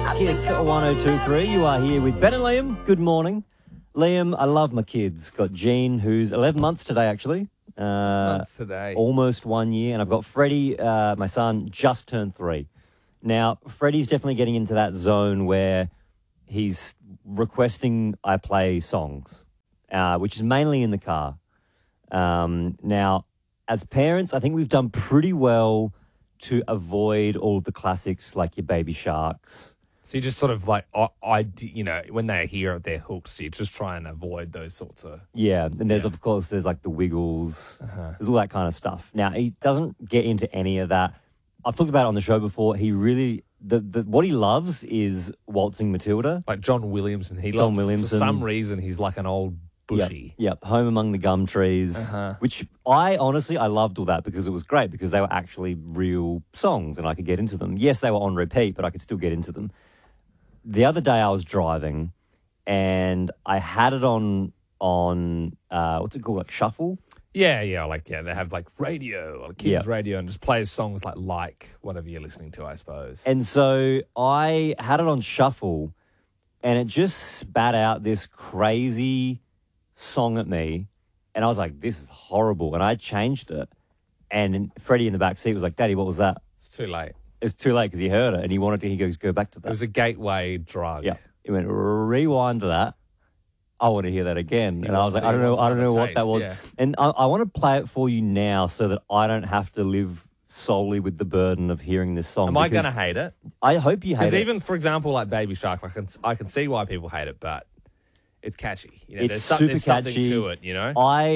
Kiss 1023. You are here with Ben and Liam. Good morning. Liam, I love my kids. Got Jean, who's 11 months today, actually. Months today. Almost 1 year. And I've got Freddie, my son, just turned 3. Now, Freddie's definitely getting into that zone where he's requesting I play songs, which is mainly in the car. Now, as parents, I think we've done pretty well to avoid all of the classics like your Baby Sharks. So you just sort of like, when they hear they're hooked, so you just try and avoid those sorts of... Yeah, and there's, of course, there's like the Wiggles. There's all that kind of stuff. Now, he doesn't get into any of that. I've talked about it on the show before. He really... what he loves is Waltzing Matilda. Like John Williamson. John Williamson. For some reason, he's like an old bushy. Yep. Home Among the Gum Trees, which I loved all that because it was great because they were actually real songs and I could get into them. Yes, they were on repeat, but I could still get into them. The other day I was driving and I had it on what's it called, like shuffle? Yeah, they have like radio, or kids radio, and just plays songs like whatever you're listening to, I suppose. And so I had it on shuffle and it just spat out this crazy song at me and I was like, this is horrible. And I changed it and Freddie in the back seat was like, Daddy, what was that? It's too late. It's too late because he heard it and he goes, go back to that. It was a gateway drug. Yeah. He went, rewind to that. I want to hear that again. And I was like, I don't know what that was. Yeah. And I want to play it for you now so that I don't have to live solely with the burden of hearing this song. Am I going to hate it? I hope you hate it. Because even, for example, like Baby Shark, I can see why people hate it, but it's catchy. It's super there's catchy. Something to it, you know?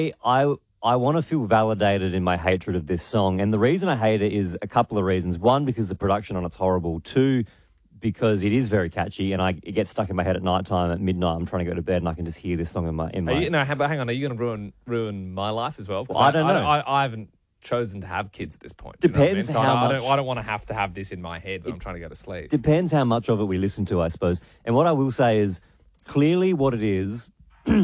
I want to feel validated in my hatred of this song. And the reason I hate it is a couple of reasons. One, because the production on it's horrible. Two, because it is very catchy and it gets stuck in my head at night time. At midnight, I'm trying to go to bed and I can just hear this song in my... But hang on, are you going to ruin my life as well? Well, I don't know. I haven't chosen to have kids at this point. Depends you know what I mean? how much... I don't want to have this in my head when I'm trying to go to sleep. Depends how much of it we listen to, I suppose. And what I will say is, clearly what it is,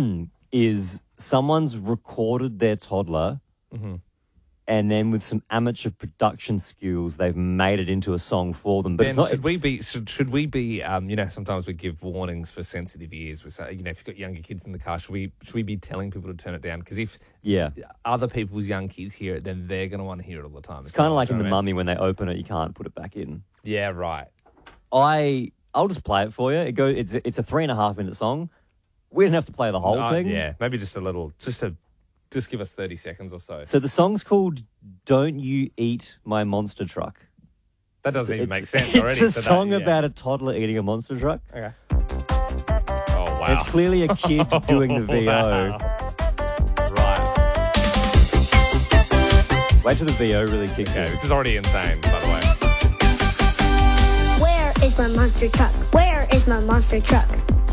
is someone's recorded their toddler and then with some amateur production skills, they've made it into a song for them. But Ben, it's not, should we be, sometimes we give warnings for sensitive ears. We say, if you've got younger kids in the car, should we be telling people to turn it down? Because if other people's young kids hear it, then they're going to want to hear it all the time. It's kind of like in The Mummy when they open it, you can't put it back in. Yeah, right. I'll just play it for you. It's a 3.5 minute song. We didn't have to play the whole thing. Yeah, maybe just a little, just give us 30 seconds or so. So the song's called Don't You Eat My Monster Truck. That doesn't even make sense already. It's a song about a toddler eating a monster truck. Okay. Oh, wow. It's clearly a kid doing the VO. Wow. Right. Wait till the VO really kicks in. This is already insane, by the way. Where is my monster truck? Where is my monster truck?